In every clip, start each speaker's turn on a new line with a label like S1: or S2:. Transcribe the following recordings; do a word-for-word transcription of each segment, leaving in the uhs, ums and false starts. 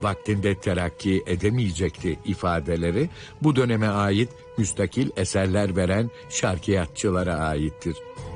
S1: vaktinde terakki edemeyecekti ifadeleri bu döneme ait müstakil eserler veren şarkiyatçılara aittir.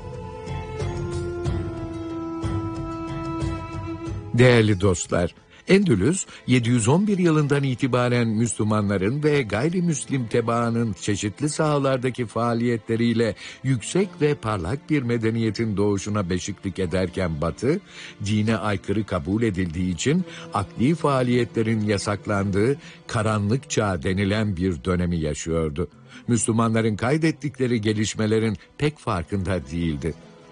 S1: Değerli dostlar, Endülüs, yedi yüz on bir yılından itibaren Müslümanların ve gayrimüslim tebaanın çeşitli sahalardaki faaliyetleriyle yüksek ve parlak bir medeniyetin doğuşuna beşiklik ederken Batı, dine aykırı kabul edildiği için akli faaliyetlerin yasaklandığı karanlık çağ denilen bir dönemi yaşıyordu. Müslümanların kaydettikleri gelişmelerin pek farkında değildi.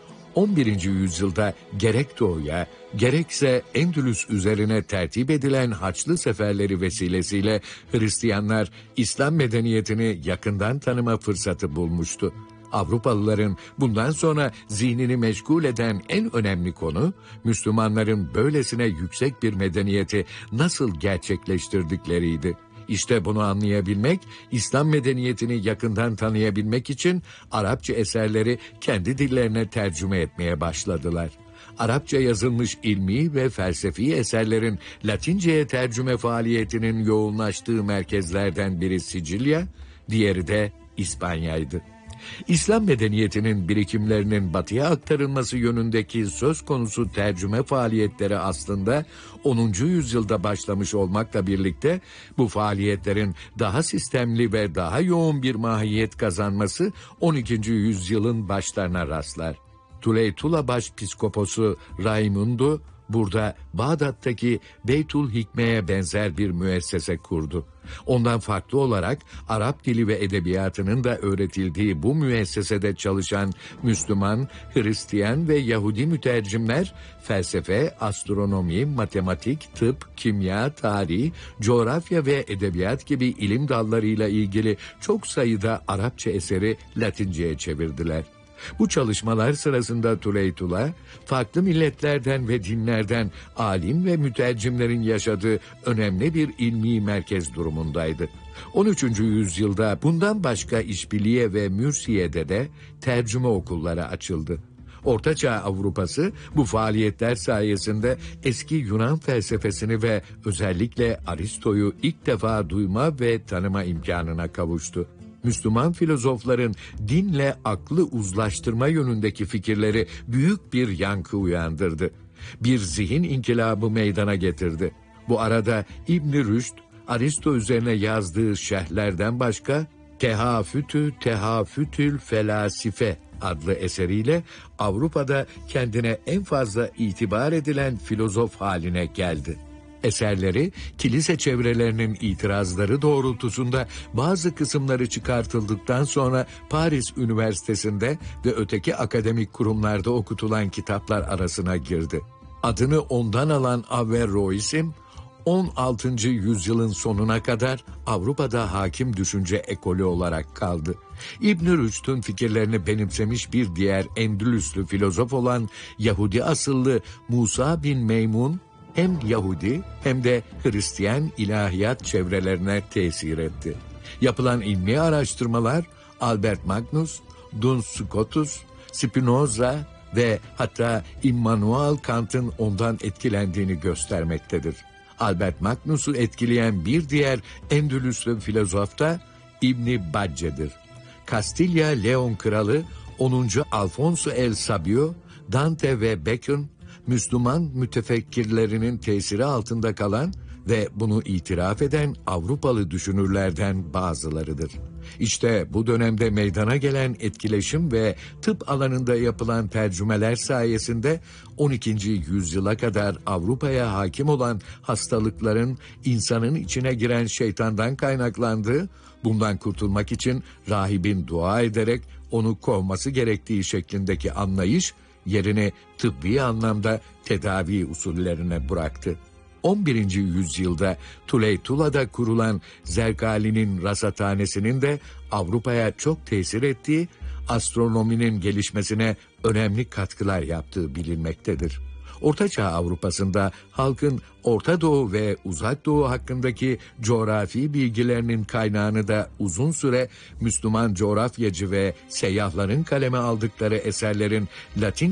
S1: on birinci yüzyılda gerek doğuya, gerekse Endülüs üzerine tertip edilen Haçlı seferleri vesilesiyle Hristiyanlar İslam medeniyetini yakından tanıma fırsatı bulmuştu. Avrupalıların bundan sonra zihnini meşgul eden en önemli konu, Müslümanların böylesine yüksek bir medeniyeti nasıl gerçekleştirdikleriydi. İşte bunu anlayabilmek, İslam medeniyetini yakından tanıyabilmek için Arapça eserleri kendi dillerine tercüme etmeye başladılar. Arapça yazılmış ilmi ve felsefi eserlerin Latince'ye tercüme faaliyetinin yoğunlaştığı merkezlerden biri Sicilya, diğeri de İspanya'ydı. İslam medeniyetinin birikimlerinin batıya aktarılması yönündeki söz konusu tercüme faaliyetleri aslında onuncu yüzyılda başlamış olmakla birlikte bu faaliyetlerin daha sistemli ve daha yoğun bir mahiyet kazanması on ikinci yüzyılın başlarına rastlar. Tuleytula Başpiskoposu Raimundo burada Bağdat'taki Beytül Hikme'ye benzer bir müessese kurdu. Ondan farklı olarak Arap dili ve edebiyatının da öğretildiği bu müessesede çalışan Müslüman, Hristiyan ve Yahudi mütercimler felsefe, astronomi, matematik, tıp, kimya, tarih, coğrafya ve edebiyat gibi ilim dallarıyla ilgili çok sayıda Arapça eseri Latince'ye çevirdiler. Bu çalışmalar sırasında Tuleytula, farklı milletlerden ve dinlerden alim ve mütercimlerin yaşadığı önemli bir ilmi merkez durumundaydı. on üçüncü yüzyılda bundan başka İşbiliye ve Mürsiye'de de tercüme okulları açıldı. Ortaçağ Avrupası bu faaliyetler sayesinde eski Yunan felsefesini ve özellikle Aristo'yu ilk defa duyma ve tanıma imkanına kavuştu. Müslüman filozofların dinle aklı uzlaştırma yönündeki fikirleri büyük bir yankı uyandırdı. Bir zihin inkılabı meydana getirdi. Bu arada İbn-i Rüşd, Aristo üzerine yazdığı şerhlerden başka Tehafütü Tehafütül Felasife adlı eseriyle Avrupa'da kendine en fazla itibar edilen filozof haline geldi. Eserleri, kilise çevrelerinin itirazları doğrultusunda bazı kısımları çıkartıldıktan sonra Paris Üniversitesi'nde ve öteki akademik kurumlarda okutulan kitaplar arasına girdi. Adını ondan alan Averroizm, on altıncı yüzyılın sonuna kadar Avrupa'da hakim düşünce ekolü olarak kaldı. İbn-i Rüşd'ün fikirlerini benimsemiş bir diğer Endülüslü filozof olan Yahudi asıllı Musa bin Meymun, hem Yahudi hem de Hristiyan ilahiyat çevrelerine tesir etti. Yapılan ilmi araştırmalar Albert Magnus, Duns Scotus, Spinoza ve hatta Immanuel Kant'ın ondan etkilendiğini göstermektedir. Albert Magnus'u etkileyen bir diğer Endülüslü filozof da İbn Bacce'dir. Kastilya Leon kralı onuncu Alfonso el Sabio, Dante ve Bacon, Müslüman mütefekkirlerinin tesiri altında kalan ve bunu itiraf eden Avrupalı düşünürlerden bazılarıdır. İşte bu dönemde meydana gelen etkileşim ve tıp alanında yapılan tercümeler sayesinde on ikinci yüzyıla kadar Avrupa'ya hakim olan hastalıkların insanın içine giren şeytandan kaynaklandığı, bundan kurtulmak için rahibin dua ederek onu kovması gerektiği şeklindeki anlayış, yerini tıbbi anlamda tedavi usullerine bıraktı. on birinci yüzyılda Tuleytula'da kurulan Zerkali'nin rasathanesinin de Avrupa'ya çok tesir ettiği, astronominin gelişmesine önemli katkılar yaptığı bilinmektedir. Ortaçağ Avrupa'sında halkın Orta Doğu ve Uzak Doğu hakkındaki coğrafi bilgilerinin kaynağını da uzun süre Müslüman coğrafyacı ve seyyahların kaleme aldıkları eserlerin Latin